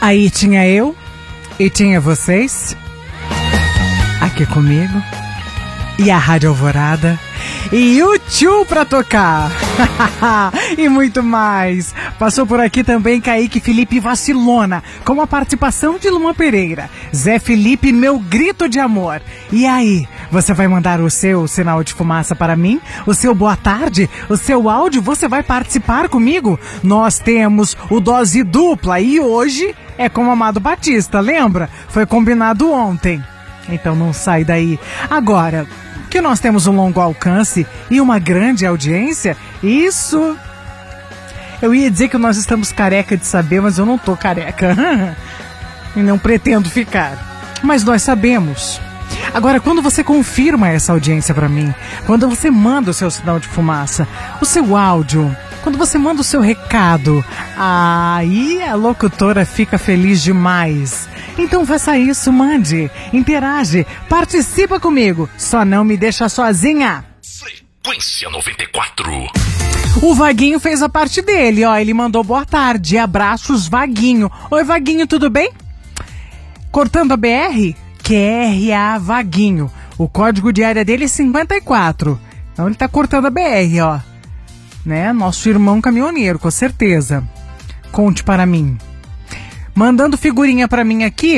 Aí tinha eu e tinha vocês aqui comigo e a Rádio Alvorada e o Tchu pra tocar e muito mais. Passou por aqui também Kaique Felipe Vacilona, com a participação de Luma Pereira. Zé Felipe, meu grito de amor. E aí, você vai mandar o seu sinal de fumaça para mim? O seu boa tarde? O seu áudio? Você vai participar comigo? Nós temos o Dose Dupla e hoje é com o Amado Batista, lembra? Foi combinado ontem. Então não sai daí. Agora, que nós temos um longo alcance e uma grande audiência, isso... Eu ia dizer que nós estamos careca de saber, mas eu não tô careca. E não pretendo ficar. Mas nós sabemos. Agora, quando você confirma essa audiência pra mim, quando você manda o seu sinal de fumaça, o seu áudio, quando você manda o seu recado, aí a locutora fica feliz demais. Então faça isso, mande, interage, participa comigo, só não me deixa sozinha. Frequência 94. O Vaguinho fez a parte dele, ó, ele mandou boa tarde, abraços Vaguinho. Oi Vaguinho, tudo bem? Cortando a BR? QRA Vaguinho. O código de área dele é 54. Então ele tá cortando a BR, ó. Né? Nosso irmão caminhoneiro, com certeza. Conte para mim. Mandando figurinha pra mim aqui.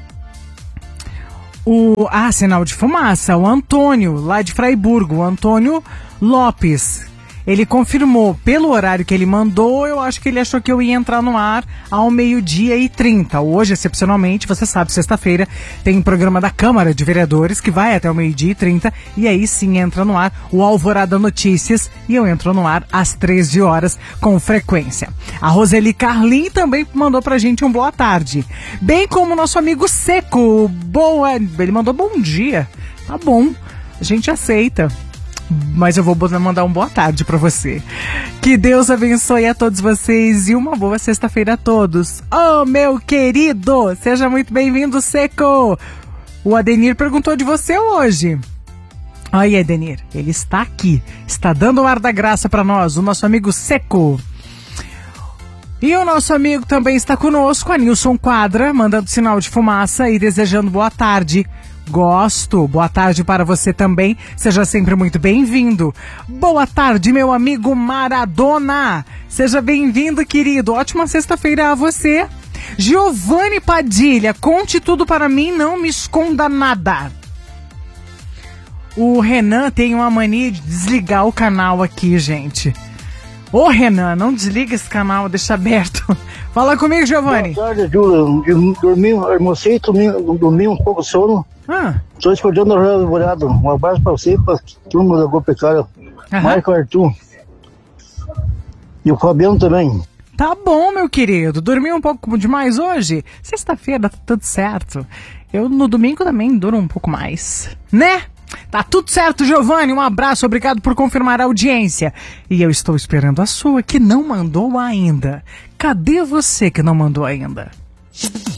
Sinal de fumaça. O Antônio, lá de Fraiburgo. O Antônio Lopes. Ele confirmou, pelo horário que ele mandou, eu acho que ele achou que eu ia entrar no ar ao 12h30. Hoje, excepcionalmente, você sabe, sexta-feira, tem um programa da Câmara de Vereadores que vai até o 12h30 e aí sim entra no ar o Alvorada Notícias e eu entro no ar às 13 horas com frequência. A Roseli Carlin também mandou pra gente um boa tarde. Bem como o nosso amigo Seco. Ele mandou bom dia. Tá bom, a gente aceita. Mas eu vou mandar um boa tarde pra você. Que Deus abençoe a todos vocês e uma boa sexta-feira a todos. Oh, meu querido, seja muito bem-vindo, Seco. O Adenir perguntou de você hoje. Aí, Adenir, ele está aqui, está dando o ar da graça pra nós, o nosso amigo Seco. E o nosso amigo também está conosco, a Nilson Quadra, mandando sinal de fumaça e desejando boa tarde. Gosto. Boa tarde para você também. Seja sempre muito bem-vindo. Boa tarde, meu amigo Maradona. Seja bem-vindo, querido. Ótima sexta-feira a você. Giovanni Padilha, conte tudo para mim, não me esconda nada. O Renan tem uma mania de desligar o canal aqui, gente. Ô, Renan, não desliga esse canal, deixa aberto. Fala comigo, Giovanni. Boa tarde, Júlio. Dormi, almocei, dormi um pouco de sono. Estou escutando a Rádio Alvorada. Um abraço para você, para turma da Gopecária. Marco Arthur. E o Fabiano também. Tá bom, meu querido. Dormi um pouco demais hoje? Sexta-feira, tá tudo certo. Eu no domingo também durmo um pouco mais. Né? Tá tudo certo, Giovanni. Um abraço, obrigado por confirmar a audiência. E eu estou esperando a sua, que não mandou ainda. Cadê você que não mandou ainda?